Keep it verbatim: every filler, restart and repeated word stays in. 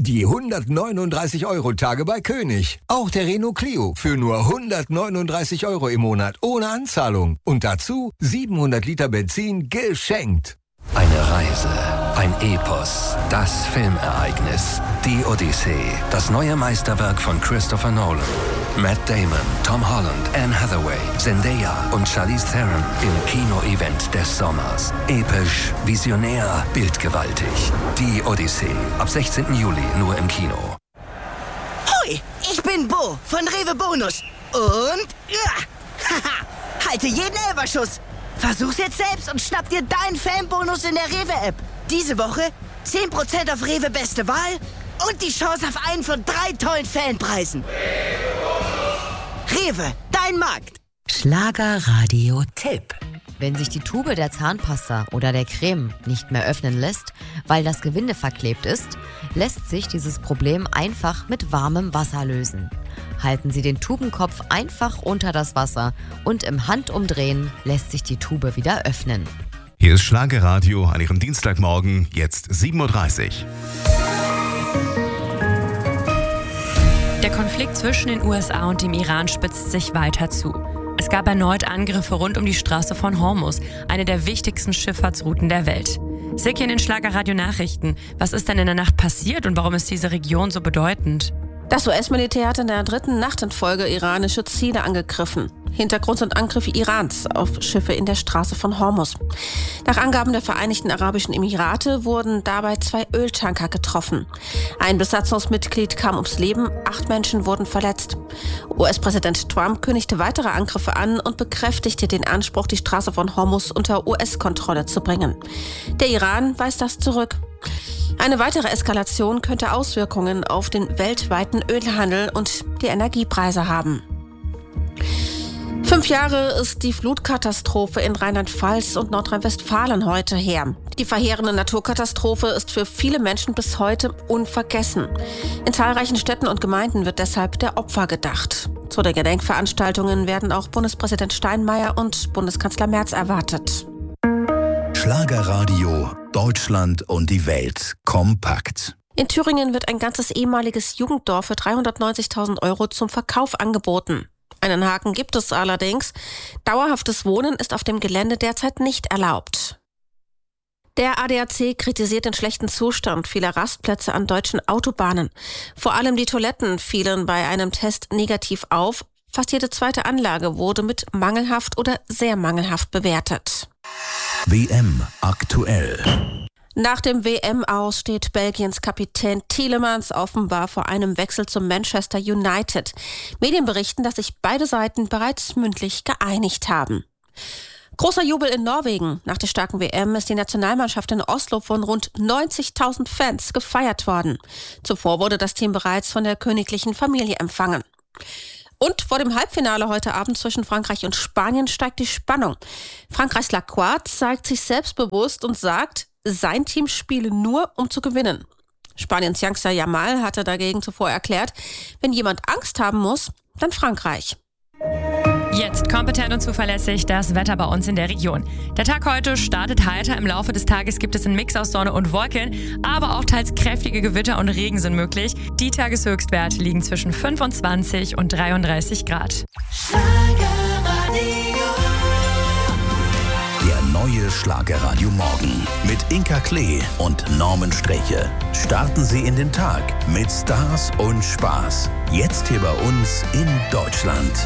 Die hundertneununddreißig Euro Tage bei König. Auch der Renault Clio für nur hundertneununddreißig Euro im Monat ohne Anzahlung. Und dazu siebenhundert Liter Benzin geschenkt. Eine Reise, ein Epos, das Filmereignis, die Odyssee, das neue Meisterwerk von Christopher Nolan. Matt Damon, Tom Holland, Anne Hathaway, Zendaya und Charlize Theron im Kino-Event des Sommers. Episch, visionär, bildgewaltig. Die Odyssee, ab sechzehnten Juli nur im Kino. Hoi, ich bin Bo von Rewe Bonus. Und ja, haha, halte jeden Elferschuss. Versuch's jetzt selbst und schnapp dir deinen Fanbonus in der Rewe-App. Diese Woche zehn Prozent auf Rewe Beste Wahl und die Chance auf einen von drei tollen Fanpreisen. Rewe, dein Markt. Schlagerradio-Tipp. Wenn sich die Tube der Zahnpasta oder der Creme nicht mehr öffnen lässt, weil das Gewinde verklebt ist, lässt sich dieses Problem einfach mit warmem Wasser lösen. Halten Sie den Tubenkopf einfach unter das Wasser und im Handumdrehen lässt sich die Tube wieder öffnen. Hier ist Schlagerradio an Ihrem Dienstagmorgen, jetzt sieben Uhr dreißig. Der Konflikt zwischen den U S A und dem Iran spitzt sich weiter zu. Es gab erneut Angriffe rund um die Straße von Hormuz, eine der wichtigsten Schifffahrtsrouten der Welt. Silke in den Schlagerradio-Nachrichten. Was ist denn in der Nacht passiert und warum ist diese Region so bedeutend? Das U S-Militär hat in der dritten Nacht in Folge iranische Ziele angegriffen. Hintergrund sind Angriffe Irans auf Schiffe in der Straße von Hormuz. Nach Angaben der Vereinigten Arabischen Emirate wurden dabei zwei Öltanker getroffen. Ein Besatzungsmitglied kam ums Leben, acht Menschen wurden verletzt. U S-Präsident Trump kündigte weitere Angriffe an und bekräftigte den Anspruch, die Straße von Hormuz unter U S-Kontrolle zu bringen. Der Iran weist das zurück. Eine weitere Eskalation könnte Auswirkungen auf den weltweiten Ölhandel und die Energiepreise haben. Fünf Jahre ist die Flutkatastrophe in Rheinland-Pfalz und Nordrhein-Westfalen heute her. Die verheerende Naturkatastrophe ist für viele Menschen bis heute unvergessen. In zahlreichen Städten und Gemeinden wird deshalb der Opfer gedacht. Zu den Gedenkveranstaltungen werden auch Bundespräsident Steinmeier und Bundeskanzler Merz erwartet. Schlagerradio, Deutschland und die Welt kompakt. In Thüringen wird ein ganzes ehemaliges Jugenddorf für dreihundertneunzigtausend Euro zum Verkauf angeboten. Einen Haken gibt es allerdings. Dauerhaftes Wohnen ist auf dem Gelände derzeit nicht erlaubt. Der A D A C kritisiert den schlechten Zustand vieler Rastplätze an deutschen Autobahnen. Vor allem die Toiletten fielen bei einem Test negativ auf. Fast jede zweite Anlage wurde mit mangelhaft oder sehr mangelhaft bewertet. W M aktuell. Nach dem W M-Aus steht Belgiens Kapitän Tielemans offenbar vor einem Wechsel zum Manchester United. Medien berichten, dass sich beide Seiten bereits mündlich geeinigt haben. Großer Jubel in Norwegen. Nach der starken W M ist die Nationalmannschaft in Oslo von rund neunzigtausend Fans gefeiert worden. Zuvor wurde das Team bereits von der königlichen Familie empfangen. Und vor dem Halbfinale heute Abend zwischen Frankreich und Spanien steigt die Spannung. Frankreichs Lacroix zeigt sich selbstbewusst und sagt, sein Team spiele nur, um zu gewinnen. Spaniens Youngster Yamal hatte dagegen zuvor erklärt, wenn jemand Angst haben muss, dann Frankreich. Jetzt kompetent und zuverlässig das Wetter bei uns in der Region. Der Tag heute startet heiter. Im Laufe des Tages gibt es einen Mix aus Sonne und Wolken, aber auch teils kräftige Gewitter und Regen sind möglich. Die Tageshöchstwerte liegen zwischen fünfundzwanzig und dreiunddreißig Grad. Der neue Schlagerradio Morgen mit Inka Klee und Norman Streche. Starten Sie in den Tag mit Stars und Spaß. Jetzt hier bei uns in Deutschland.